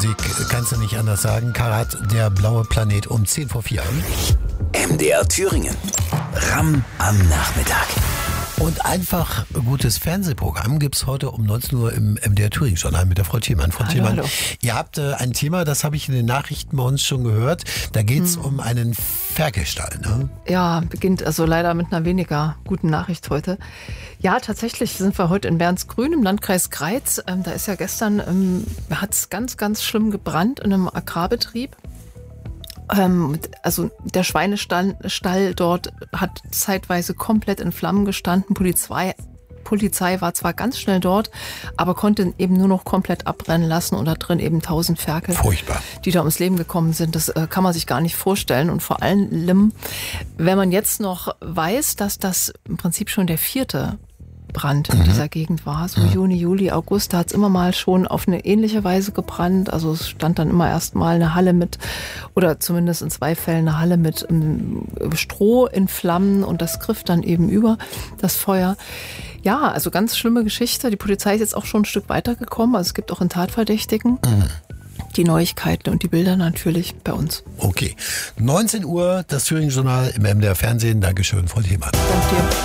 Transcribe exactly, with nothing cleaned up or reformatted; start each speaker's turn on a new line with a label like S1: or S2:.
S1: Musik, kannst du nicht anders sagen. Karat, der blaue Planet um zehn vor vier.
S2: M D R Thüringen. Ram am Nachmittag.
S1: Und einfach gutes Fernsehprogramm gibt es heute um neunzehn Uhr im M D R Thüringen Journal mit der Frau Thielmann. Frau
S3: Hallo,
S1: Thielmann,
S3: hallo.
S1: Ihr habt äh, ein Thema, das habe ich in den Nachrichten bei uns schon gehört. Da geht es hm. um einen Ferkelstall, ne?
S3: Ja, beginnt also leider mit einer weniger guten Nachricht heute. Ja, tatsächlich sind wir heute in Bernsgrün im Landkreis Greiz. Ähm, da ist ja gestern, ähm, hat es ganz, ganz schlimm gebrannt in einem Agrarbetrieb. Ähm, also der Schweinestall Stall dort hat zeitweise komplett in Flammen gestanden. Polizei, Polizei war zwar ganz schnell dort, aber konnte eben nur noch komplett abbrennen lassen und da drin eben tausend Ferkel,
S1: Furchtbar.
S3: die da ums Leben gekommen sind. Das äh, kann man sich gar nicht vorstellen. Und vor allem, wenn man jetzt noch weiß, dass das im Prinzip schon der vierte Brand in mhm. dieser Gegend war. So mhm. Juni, Juli, August, da hat es immer mal schon auf eine ähnliche Weise gebrannt. Also es stand dann immer erst mal eine Halle mit, oder zumindest in zwei Fällen eine Halle mit um, Stroh in Flammen und das griff dann eben über das Feuer. Ja, also ganz schlimme Geschichte. Die Polizei ist jetzt auch schon ein Stück weitergekommen. Also es gibt auch einen Tatverdächtigen. Mhm. Die Neuigkeiten und die Bilder natürlich bei uns.
S1: Okay. neunzehn Uhr, das Thüringen Journal im M D R Fernsehen. Dankeschön, Frau Thielmann.
S3: Danke dir.